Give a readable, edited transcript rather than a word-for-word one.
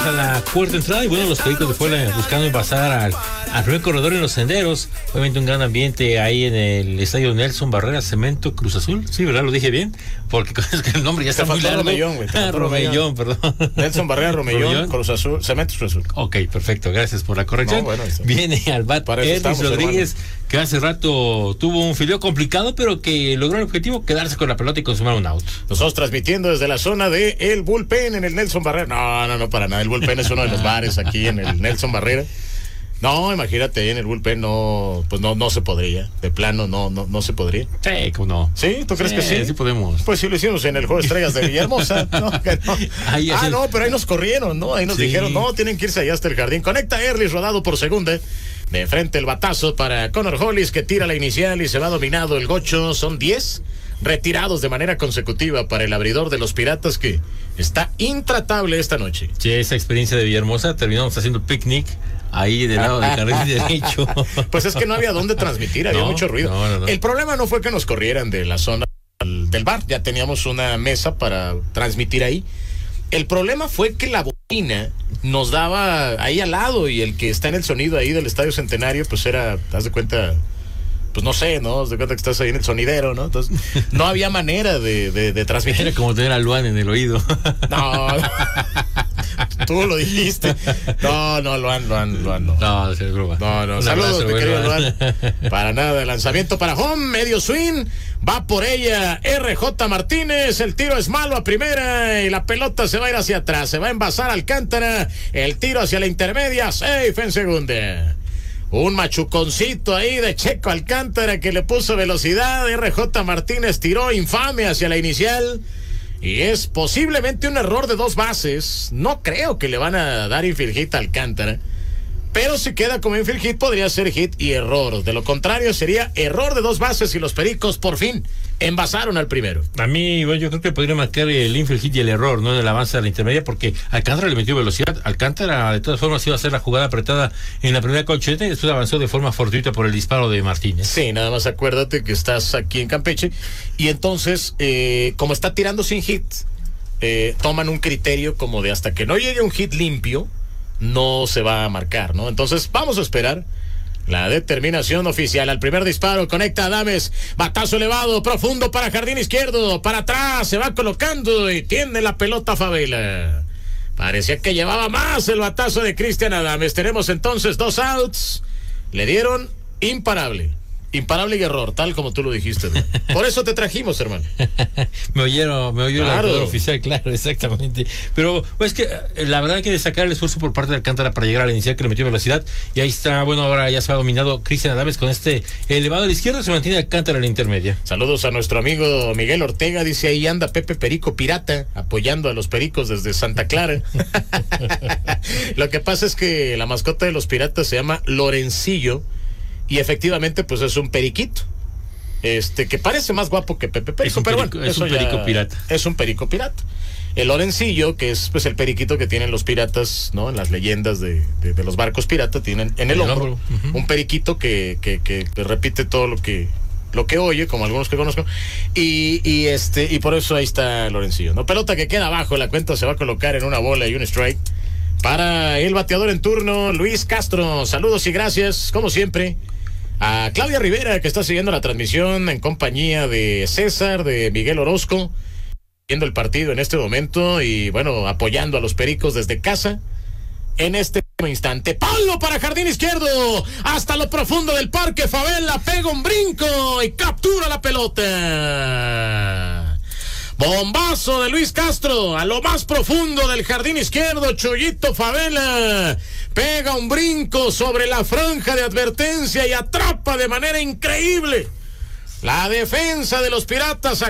a la cuarta entrada y bueno, los Pericos de Puebla buscando envasar al primer corredor en los senderos. Obviamente un gran ambiente ahí en el estadio Nelson Barrera, Cemento Cruz Azul. Sí, ¿verdad? Lo dije bien, porque es que el nombre ya está muy largo. Romellón, perdón. Nelson Barrera, Romellón, Cruz Azul, Cemento Cruz Azul. Ok, perfecto, gracias por la corrección. No, bueno, viene al bat Erlis Rodríguez, hermano, que hace rato tuvo un fildeo complicado, pero que logró el objetivo, quedarse con la pelota y consumar un out. Nosotros transmitiendo desde la zona de El Bullpen en el Nelson Barrera. No, para nada. El Bullpen es uno de los bares aquí en el Nelson Barrera. No, imagínate, en el Bullpen no se podría. De plano, no se podría. Sí, ¿cómo no? ¿Sí? ¿Tú crees que sí? Sí podemos. Pues sí lo hicimos en el Juego de Estrellas de Villahermosa. No. No, pero ahí nos corrieron, ¿no? Ahí nos dijeron, no, tienen que irse allá hasta el jardín. Conecta Erlis, rodado por segunda. De frente el batazo para Connor Hollis, que tira la inicial y se va dominado el gocho. Son 10 retirados de manera consecutiva para el abridor de los Piratas, que está intratable esta noche. Sí, esa experiencia de Villahermosa, terminamos haciendo picnic ahí del lado del carril derecho. Pues es que no había dónde transmitir, había mucho ruido. No. El problema no fue que nos corrieran de la zona del bar, ya teníamos una mesa para transmitir ahí. El problema fue que la bocina nos daba ahí al lado, y el que está en el sonido ahí del Estadio Centenario, pues era, haz de cuenta, pues no sé, ¿no? Haz de cuenta que estás ahí en el sonidero, ¿no? Entonces, no había manera de transmitir. Era como tener a Luan en el oído. No. Tú lo dijiste. No, Luan, no. No, es broma. No. Saludos, mi querido Luan. Para nada. Lanzamiento para home, medio swing. Va por ella RJ Martínez. El tiro es malo a primera y la pelota se va a ir hacia atrás. Se va a envasar Alcántara. El tiro hacia la intermedia. Safe en segunda. Un machuconcito ahí de Checo Alcántara que le puso velocidad. RJ Martínez tiró infame hacia la inicial. Y es posiblemente un error de 2 bases. No creo que le van a dar infield hit a Alcántara. Pero si queda como infield hit, podría ser hit y error. De lo contrario, sería error de 2 bases y los Pericos por fin envasaron al primero. A mí, bueno, yo creo que podría marcar el infield hit y el error, ¿no? En el avance de la intermedia, porque Alcántara le metió velocidad. Alcántara, de todas formas, iba a hacer la jugada apretada en la primera colchoneta y después avanzó de forma fortuita por el disparo de Martínez. Sí, nada más acuérdate que estás aquí en Campeche y entonces, como está tirando sin hit, toman un criterio como de hasta que no llegue un hit limpio, no se va a marcar, ¿no? Entonces, vamos a esperar la determinación oficial. Al primer disparo conecta Adames, batazo elevado, profundo para jardín izquierdo, para atrás, se va colocando y tiene la pelota Favela. Parecía que llevaba más el batazo de Cristian Adames. Tenemos entonces 2 outs. Le dieron imparable y error, tal como tú lo dijiste, ¿no? Por eso te trajimos, hermano. me oyó claro. El jugador oficial, claro, exactamente. Pero pues que la verdad hay que destacar el esfuerzo por parte de Alcántara para llegar a la inicial, que le metió velocidad. Y ahí está, bueno, ahora ya se ha dominado Cristian Adames con este elevado a la izquierda, se mantiene Alcántara en la intermedia. Saludos a nuestro amigo Miguel Ortega, dice ahí anda Pepe Perico Pirata, apoyando a los Pericos desde Santa Clara. Lo que pasa es que la mascota de los Piratas se llama Lorencillo. Y efectivamente, pues es un periquito. Que parece más guapo que Pepe Perico, pero bueno, es un perico pirata. Es un perico pirata. El Lorencillo, que es pues el periquito que tienen los piratas, ¿no? En las leyendas de los barcos piratas, tienen en el hombro un periquito que repite todo lo que oye, como algunos que conozco. Y por eso ahí está Lorencillo, ¿no? Pelota que queda abajo, la cuenta se va a colocar en una bola y un strike. Para el bateador en turno, Luis Castro. Saludos y gracias, como siempre, a Claudia Rivera, que está siguiendo la transmisión en compañía de César, de Miguel Orozco, viendo el partido en este momento y, bueno, apoyando a los Pericos desde casa. En este instante, palo para jardín izquierdo, hasta lo profundo del parque. Favela pega un brinco y captura la pelota. Bombazo de Luis Castro a lo más profundo del jardín izquierdo. Chuyito Favela pega un brinco sobre la franja de advertencia y atrapa de manera increíble. La defensa de los Piratas